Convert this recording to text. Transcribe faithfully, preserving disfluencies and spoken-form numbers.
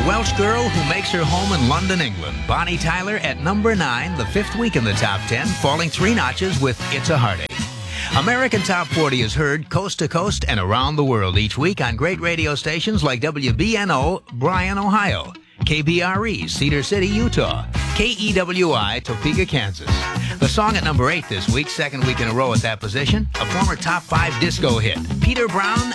Welsh girl who makes her home in London, England. Bonnie Tyler at number nine, the fifth week in the top ten, falling three notches with It's a Heartache. American Top forty is heard coast to coast and around the world each week on great radio stations like W B N O, Bryan, Ohio, K B R E, Cedar City, Utah, K E W I, Topeka, Kansas. The song at number eight this week, second week in a row at that position, a former top five disco hit, Peter Brown